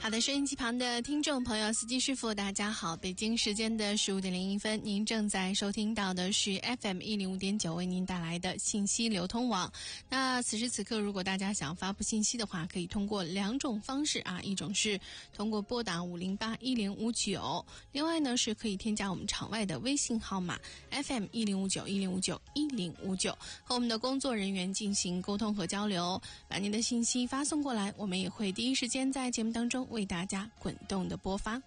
好的，收音机旁的听众朋友，司机师傅大家好，北京时间的15:01，您正在收听到的是 FM105.9 为您带来的信息流通网。那此时此刻如果大家想发布信息的话，可以通过2种方式啊，一种是通过拨打5081059，另外呢是可以添加我们场外的微信号码 FM1059105910559，和我们的工作人员进行沟通和交流，把您的信息发送过来，我们也会第一时间在节目当中为大家滚动的播发。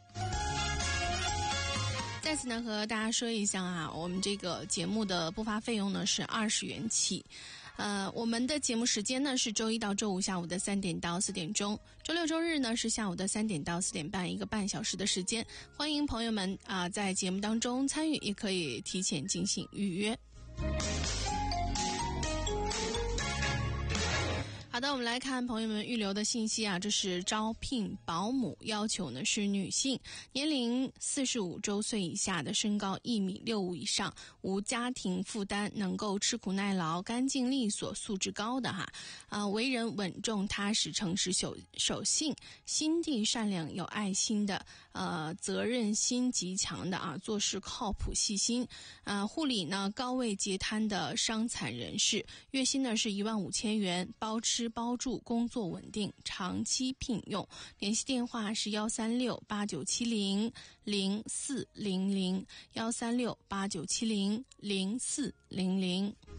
在此呢和大家说一下啊，我们这个节目的播发费用呢是20元起。我们的节目时间呢是周一到周五下午的3点到4点钟，周六周日呢是下午的3点到4点半，1个半小时的时间。欢迎朋友们在节目当中参与，也可以提前进行预约。好的，我们来看朋友们预留的信息啊，这是招聘保姆，要求呢是女性，年龄45周岁以下的，身高1.65米以上，无家庭负担，能够吃苦耐劳，干净利索，素质高的为人稳重踏实诚实守信，心地善良有爱心的，责任心极强的做事靠谱细心，护理呢高位截瘫的伤残人士，月薪呢是15000元，包吃包住，工作稳定，长期聘用。联系电话是13689700400，13689700400。